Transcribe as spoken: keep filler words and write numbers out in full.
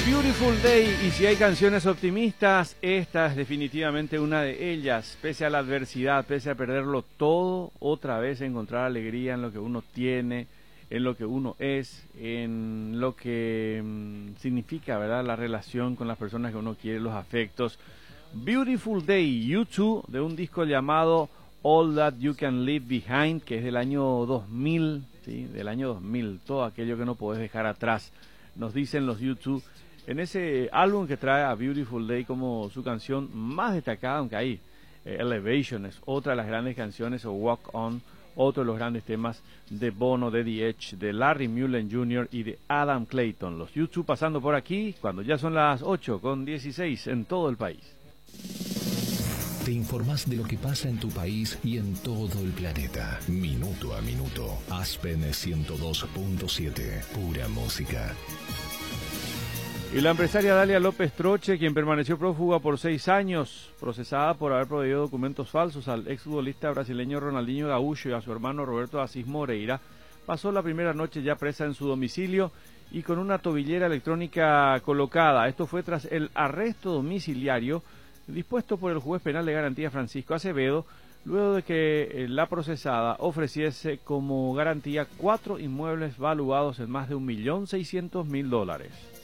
Beautiful Day, y si hay canciones optimistas, esta es definitivamente una de ellas. Pese a la adversidad, pese a perderlo todo, otra vez encontrar alegría en lo que uno tiene, en lo que uno es, en lo que mmm, significa, ¿verdad?, la relación con las personas que uno quiere, los afectos. Beautiful Day, U dos, de un disco llamado All That You Can Leave Behind, que es del año dos mil, ¿sí? Del año dos mil, todo aquello que no podés dejar atrás, nos dicen los U dos. En ese álbum que trae a Beautiful Day como su canción más destacada, aunque hay eh, Elevation es otra de las grandes canciones, o Walk On, otro de los grandes temas de Bono, de The Edge, de Larry Mullen junior y de Adam Clayton. Los U dos pasando por aquí cuando ya son las ocho con dieciséis en todo el país. Te informás de lo que pasa en tu país y en todo el planeta, minuto a minuto. Aspen ciento dos punto siete, pura música. Y la empresaria Dalia López Troche, quien permaneció prófuga por seis años, procesada por haber proveído documentos falsos al exfutbolista brasileño Ronaldinho Gaúcho y a su hermano Roberto Asís Moreira, pasó la primera noche ya presa en su domicilio y con una tobillera electrónica colocada. Esto fue tras el arresto domiciliario dispuesto por el juez penal de garantía Francisco Acevedo, luego de que la procesada ofreciese como garantía cuatro inmuebles valuados en más de un millón seiscientos mil dólares.